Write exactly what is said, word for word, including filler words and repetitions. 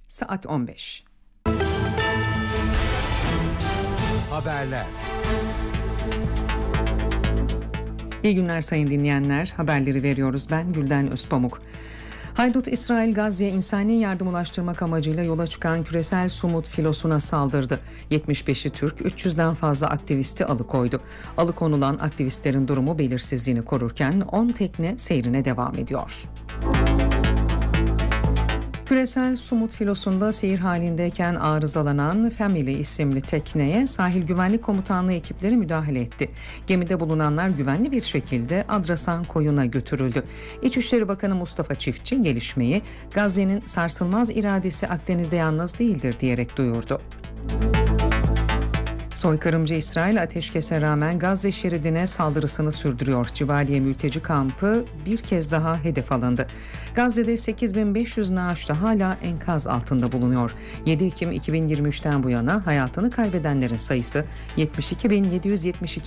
Saat on beş. Haberler. İyi günler sayın dinleyenler. Haberleri veriyoruz. Ben Gülden Özpamuk. Haydut İsrail Gazze'ye insani yardım ulaştırmak amacıyla yola çıkan küresel Sumut filosuna saldırdı. yetmiş beşi Türk, üç yüzden fazla aktivisti alıkoydu. Alıkonulan aktivistlerin durumu belirsizliğini korurken on tekne seyrine devam ediyor. Küresel Sumut filosunda seyir halindeyken arızalanan Family isimli tekneye sahil güvenlik komutanlığı ekipleri müdahale etti. Gemide bulunanlar güvenli bir şekilde Adrasan koyuna götürüldü. İçişleri Bakanı Mustafa Çiftçi gelişmeyi Gazze'nin sarsılmaz iradesi Akdeniz'de yalnız değildir diyerek duyurdu. Soykırımcı İsrail ateşkese rağmen Gazze şeridine saldırısını sürdürüyor. Cibaliye mülteci kampı bir kez daha hedef alındı. Gazze'de sekiz bin beş yüz naaş da hala enkaz altında bulunuyor. yedi Ekim iki bin yirmi üçten bu yana hayatını kaybedenlerin sayısı yetmiş iki bin yedi yüz yetmiş iki